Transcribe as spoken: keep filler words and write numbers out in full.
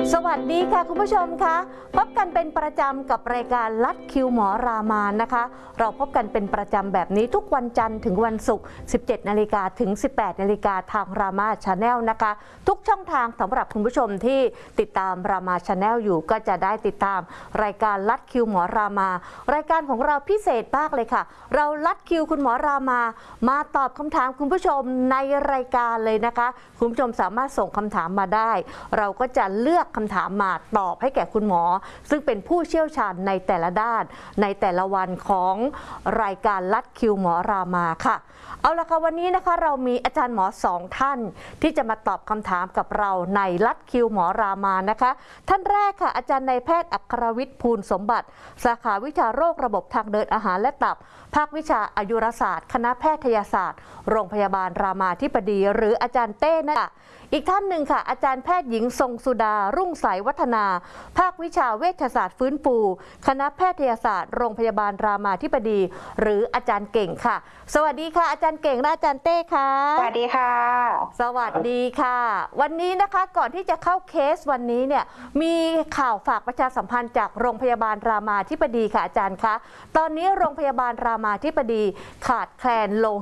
สวัสดีค่ะคุณผู้ชมคะพบกันเป็นประจำกับรายการลัดคิวหมอรามานะคะเราพบกันเป็นประจำแบบนี้ทุกวันจันทร์ถึงวันศุกร์ สิบเจ็ดนาฬิกา ถึง สิบแปดนาฬิกาทางรามาชาแนลนะคะทุกช่องทางสำหรับคุณผู้ชมที่ติดตามรามาชาแนลอยู่ก็จะได้ติดตามรายการลัดคิวหมอรามารายการของเราพิเศษมากเลยค่ะเราลัดคิวคุณหมอรามามาตอบคำถามคุณผู้ชมในรายการเลยนะคะคุณผู้ชมสามารถส่งคำถามมาได้เราก็จะเลือกคำถามมาตอบให้แก่คุณหมอซึ่งเป็นผู้เชี่ยวชาญในแต่ละด้านในแต่ละวันของรายการลัดคิวหมอรามาค่ะเอาละค่ะวันนี้นะคะเรามีอาจารย์หมอสองท่านที่จะมาตอบคำถามกับเราในลัดคิวหมอรามานะคะท่านแรกค่ะอาจารย์นายแพทย์อัครวิทย์ภูลสมบัติสาขาวิชาโรคระบบทางเดินอาหารและตับภาควิชาอายุรศาสตร์คณะแพทยศาสตร์โรงพยาบาลรามาธิบดีหรืออาจารย์เต้นะคะอีกท่านหนึ่งค่ะอาจารย์แพทย์หญิงทรงสุดารุ่งใสวัฒนาภาควิชาเวชศาสตร์ฟื้นฟูคณะแพทยศาสตร์โรงพยาบาลรามาธิบดีหรืออาจารย์เก่งค่ะสวัสดีค่ะอาจารย์เก่งและอาจารย์เต้ค่ะสวัสดีค่ะสวัสดีค่ะวันนี้นะคะก่อนที่จะเข้าเคสวันนี้เนี่ยมีข่าวฝากประชาสัมพันธ์จากโรงพยาบาลรามาธิบดีค่ะอาจารย์คะตอนนี้โรงพยาบาลรามาธิบดีขาดแคลนโล